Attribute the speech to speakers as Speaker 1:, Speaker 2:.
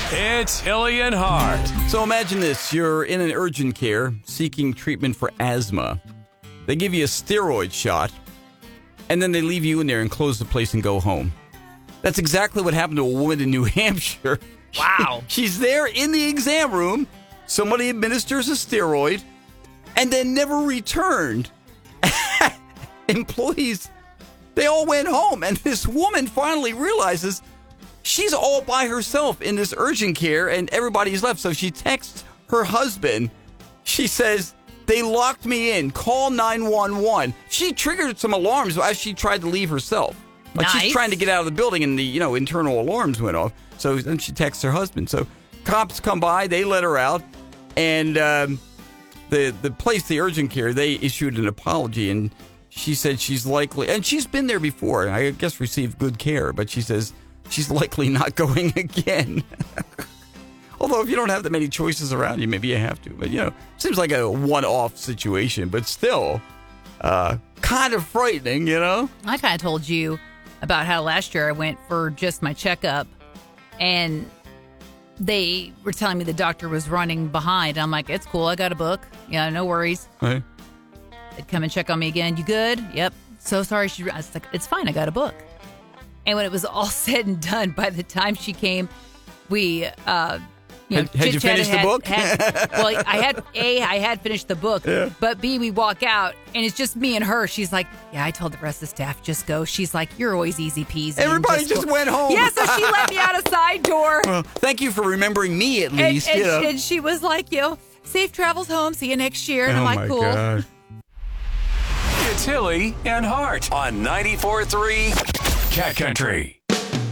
Speaker 1: It's Hilly and Hart.
Speaker 2: So imagine this. You're in an urgent care seeking treatment for asthma. They give you a steroid shot, and then they leave you in there and close the place and go home. That's exactly what happened to a woman in New Hampshire.
Speaker 3: Wow.
Speaker 2: She's there in the exam room. Somebody administers a steroid and then never returned. Employees, they all went home. And this woman finally realizes she's all by herself in this urgent care and everybody's left. So she texts her husband. She says, "They locked me in. Call 911. She triggered some alarms as she tried to leave herself. Like
Speaker 3: Nice.
Speaker 2: she's trying to get out of the building and the internal alarms went off. So then she texts her husband. So cops come by, they let her out, and the place, the urgent care, they issued an apology, and she said she's likely, and she's been there before, I guess received good care, but she says she's likely not going again. Although if you don't have that many choices around you, maybe you have to. But, seems like a one-off situation, but still kind of frightening,
Speaker 3: I kind of told you about how last year I went for just my checkup, and they were telling me the doctor was running behind. I'm like, it's cool. I got a book. Yeah, no worries.
Speaker 2: Right.
Speaker 3: They'd come and check on me again. You good? Yep. So sorry. I was like, it's fine. I got a book. And when it was all said and done, by the time she came, we,
Speaker 2: Had you finished the book?
Speaker 3: Well, I had finished the book, but B, we walk out and it's just me and her. She's like, yeah, I told the rest of the staff, just go. She's like, you're always easy peasy.
Speaker 2: Everybody just went home.
Speaker 3: Yeah, so she let me out a side door.
Speaker 2: Well, thank you for remembering me at least.
Speaker 3: And she was like, safe travels home. See you next year. And I'm like, cool.
Speaker 2: God.
Speaker 1: It's Hilly and Hart on 94.3 Cat Country.